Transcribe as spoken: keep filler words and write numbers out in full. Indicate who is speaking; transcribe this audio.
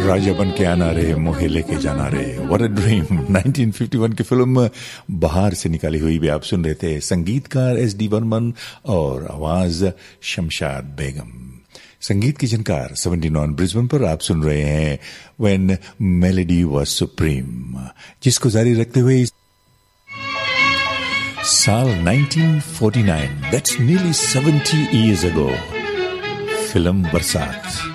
Speaker 1: राजा बन के आना रे, मोहे लेके जाना रे, what a dream. Nineteen fifty one की फिल्म बहार से निकाली हुई भी आप सुन रहे थे। संगीतकार एस डी बर्मन और आवाज शमशाद बेगम। संगीत की झनकार सेवेंटीन ऑन ब्रिस्बेन पर आप सुन रहे हैं व्हेन मेलोडी वाज सुप्रीम, जिसको जारी रखते हुए साल nineteen forty nine, that's nearly seventy years ago, film बरसात।